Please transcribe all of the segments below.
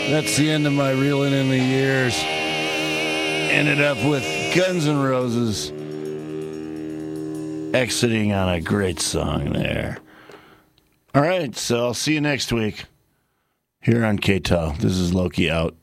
That's the end of my reeling in the years. Ended up with Guns N' Roses exiting on a great song there. All right, so I'll see you next week here on KTEL. This is Loki out.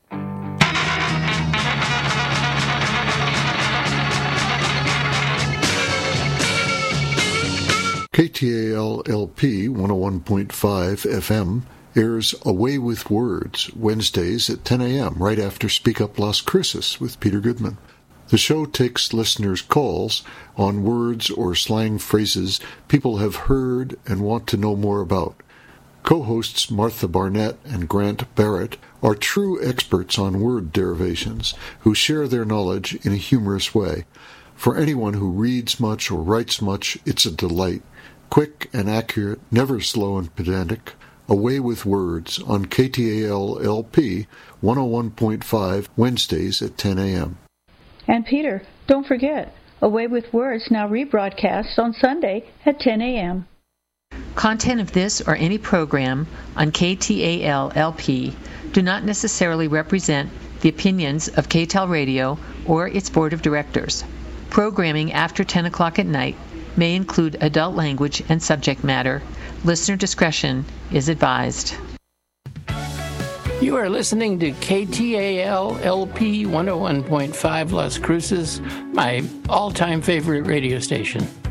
KTAL-LP 101.5 FM airs Away with Words, Wednesdays at 10 a.m., right after Speak Up Las Cruces with Peter Goodman. The show takes listeners' calls on words or slang phrases people have heard and want to know more about. Co-hosts Martha Barnett and Grant Barrett are true experts on word derivations who share their knowledge in a humorous way. For anyone who reads much or writes much, it's a delight. Quick and accurate, never slow and pedantic. Away with Words on KTAL-LP 101.5 Wednesdays at 10 a.m. And Peter, don't forget, Away with Words now rebroadcasts on Sunday at 10 a.m. Content of this or any program on KTAL-LP do not necessarily represent the opinions of KTEL Radio or its board of directors. Programming after 10 o'clock at night may include adult language and subject matter. Listener discretion is advised. You are listening to KTAL LP 101.5 Las Cruces, my all-time favorite radio station.